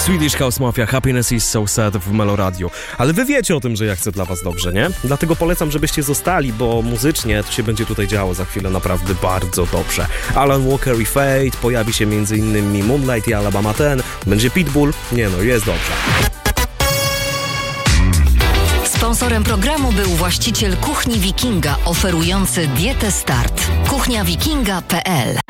Swedish House Mafia, Happiness is so sad w Melo Radio. Ale wy wiecie o tym, że ja chcę dla was dobrze, nie? Dlatego polecam, żebyście zostali, bo muzycznie to się będzie tutaj działo za chwilę naprawdę bardzo dobrze. Alan Walker i Fate, pojawi się m.in. Moonlight i Alabama 10, będzie Pitbull, nie no, jest dobrze. Sponsorem programu był właściciel Kuchni Wikinga, oferujący dietę Start. kuchniawikinga.pl